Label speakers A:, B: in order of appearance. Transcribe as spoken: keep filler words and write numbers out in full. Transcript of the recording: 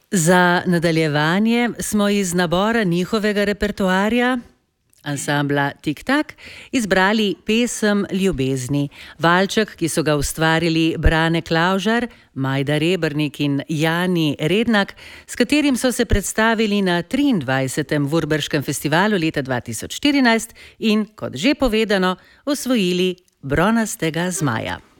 A: Za nadaljevanje smo iz nabora njihovega repertoarja, ansambla Tik Tak, izbrali pesem Ljubezni. Valček, ki so ga ustvarili Brane Klavžar, Majda Rebernik in Jani Rednak, s katerim so se predstavili na triindvajsetem Vurberškem festivalu leta dva tisoč štirinajst in, kot že povedano, osvojili bronastega zmaja.